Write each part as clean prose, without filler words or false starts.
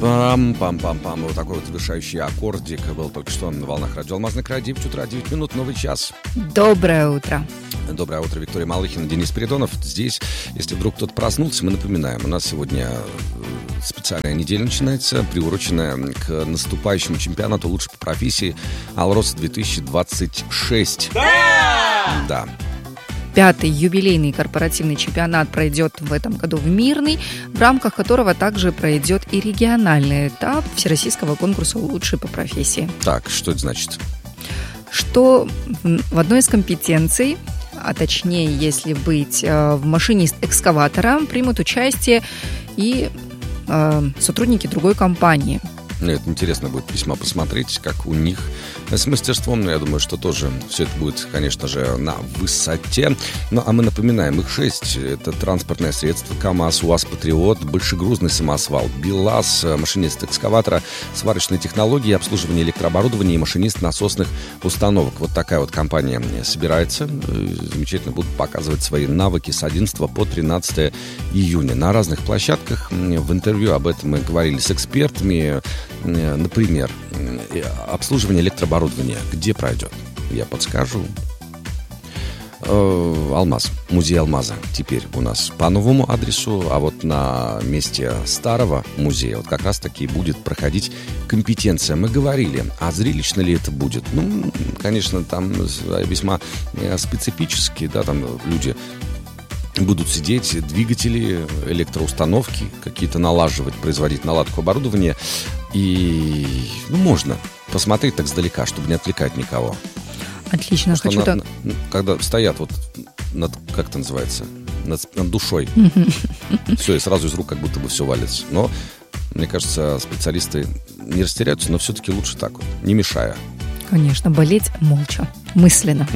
Пам-пам-пам-пам. Вот такой вот завершающий аккордик был только что на волнах радио «Алмазный край». 9 утра, 9 минут, новый час. Доброе утро. Доброе утро, Виктория Малыхина, Денис Спиридонов. Здесь, если вдруг кто-то проснулся, мы напоминаем, у нас сегодня специальная неделя начинается, приуроченная к наступающему чемпионату лучше по профессии «Алрос-2026». Да! 5-й юбилейный корпоративный чемпионат пройдет в этом году в Мирный, в рамках которого также пройдет и региональный этап всероссийского конкурса «Лучший по профессии». Так, что это значит? Что в одной из компетенций, а точнее, если быть в машинист экскаватора, примут участие и сотрудники другой компании. Это интересно будет весьма посмотреть, как у них с мастерством. Но я думаю, что тоже все это будет, конечно же, на высоте. Ну, а мы напоминаем, их 6. Это транспортное средство КАМАЗ, УАЗ Патриот, большегрузный самосвал, БелАЗ, машинист экскаватора, сварочные технологии, обслуживание электрооборудования и машинист насосных установок. Вот такая вот компания собирается. Замечательно будут показывать свои навыки с 11 по 13 июня на разных площадках. В интервью об этом мы говорили с экспертами. Например, обслуживание электрооборудования. Где пройдет? Я подскажу. Алмаз. Музей Алмаза теперь у нас по новому адресу. А вот на месте старого музея вот как раз таки будет проходить компетенция. Мы говорили, а зрелищно ли это будет? Ну, конечно, там весьма специфически, да, там люди будут сидеть, двигатели, электроустановки какие-то налаживать, производить наладку оборудования. И можно посмотреть так сдалека, чтобы не отвлекать никого. Отлично. Когда стоят вот над, как это называется, над душой, все, и сразу из рук как будто бы все валится. Но, мне кажется, специалисты не растеряются, но все-таки лучше так вот, не мешая. Конечно, болеть молча, мысленно.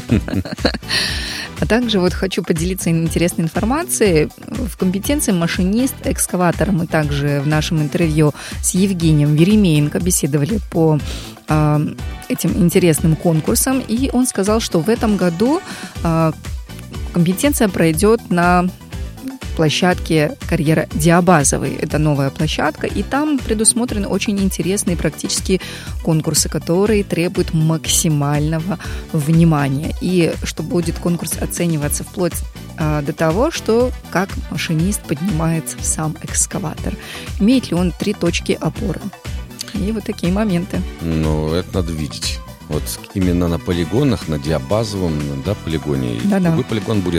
А также вот хочу поделиться интересной информацией. В компетенции машинист экскаватора мы также в нашем интервью с Евгением Веремеенко беседовали по этим интересным конкурсам. И он сказал, что в этом году компетенция пройдет на площадке карьера Диабазовой. Это новая площадка, и там предусмотрены очень интересные практические конкурсы, которые требуют максимального внимания. И что будет конкурс оцениваться вплоть до того, что как машинист поднимается в сам экскаватор. Имеет ли он 3 точки опоры. И вот такие моменты. Ну, это надо видеть. Вот именно на полигонах, на Диабазовом, да, полигоне. Да-да. Другой полигон будет.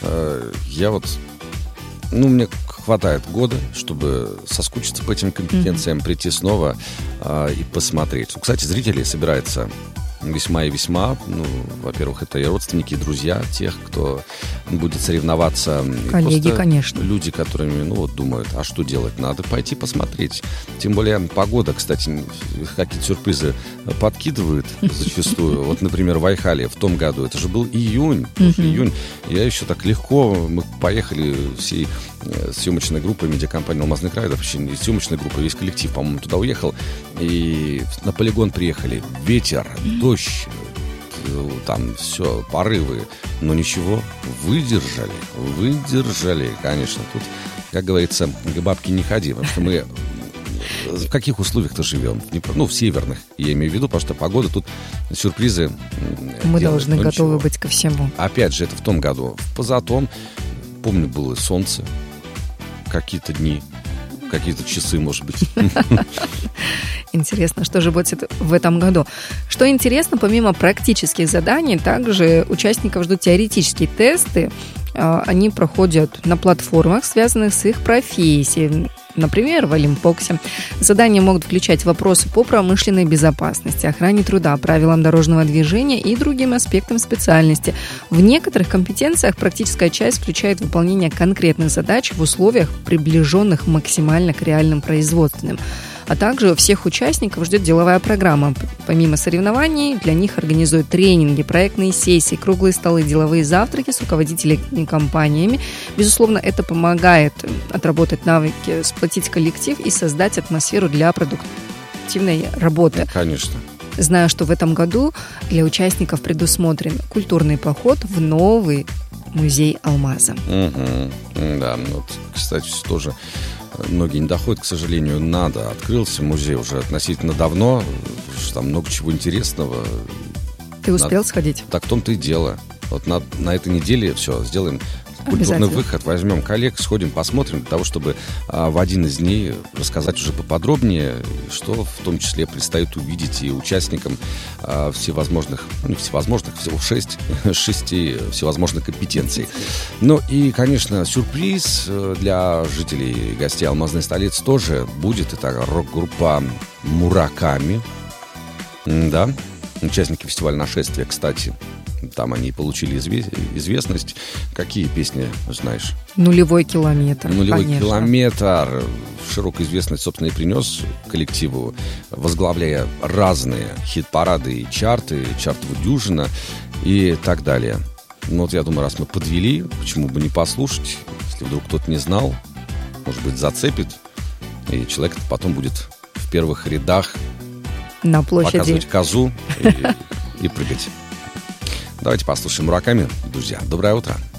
Мне хватает года, чтобы соскучиться по этим компетенциям, прийти снова и посмотреть. Кстати, зрители собираются весьма и весьма. Во-первых, это и родственники, и друзья тех, кто будет соревноваться. Коллеги, конечно. Люди, которыми, думают, а что делать? Надо пойти посмотреть. Тем более погода, кстати, какие-то сюрпризы подкидывает зачастую. Вот, например, в Айхале в том году, это же был июнь. Июнь. Я еще так легко, мы поехали всей съемочной группой медиакомпании «Алмазный край», да, вообще не съемочная группа, весь коллектив, по-моему, туда уехал. И на полигон приехали. Ветер, дождь, там все, порывы. Но ничего, выдержали, конечно. Тут, как говорится, к бабке не ходи, потому что мы в каких условиях-то живем? В северных, я имею в виду, потому что погода тут, сюрпризы. Мы должны готовы быть ко всему. Опять же, это в том году. В позатом, помню, было солнце, какие-то дни, какие-то часы, может быть. Интересно, что же будет в этом году. Что интересно, помимо практических заданий, также участников ждут теоретические тесты. Они проходят на платформах, связанных с их профессией. Например, в Олимпоксе. Задания могут включать вопросы по промышленной безопасности, охране труда, правилам дорожного движения и другим аспектам специальности. В некоторых компетенциях практическая часть включает выполнение конкретных задач в условиях, приближенных максимально к реальным производственным. А также всех участников ждет деловая программа. Помимо соревнований, для них организуют тренинги, проектные сессии, круглые столы, деловые завтраки с руководителями компаниями. Безусловно, это помогает отработать навыки, сплотить коллектив и создать атмосферу для продуктивной работы. Конечно. Знаю, что в этом году для участников предусмотрен культурный поход в новый музей Алмаза. Да, кстати, тоже многие не доходят, к сожалению, надо. Открылся музей уже относительно давно, там много чего интересного. Ты успел сходить? Так в том-то и дело. Вот на этой неделе все, сделаем культурный выход, возьмем коллег, сходим, посмотрим, для того, чтобы в один из дней рассказать уже поподробнее, что в том числе предстоит увидеть и участникам всевозможных, всего 6 всевозможных компетенций. Ну и, конечно, сюрприз для жителей и гостей алмазной столицы тоже будет. Это рок-группа Мураками. Да, участники фестиваля «Нашествие», кстати. Там они получили известность. Какие песни знаешь? «Нулевой километр». «Нулевой километр» широкую известность, собственно, и принес коллективу, возглавляя разные хит-парады и чарты, чартовую дюжина и так далее. Ну вот я думаю, раз мы подвели, почему бы не послушать? Если вдруг кто-то не знал, может быть, зацепит, и человек потом будет в первых рядах на площади показывать козу и прыгать. Давайте послушаем Мураками, друзья. Доброе утро.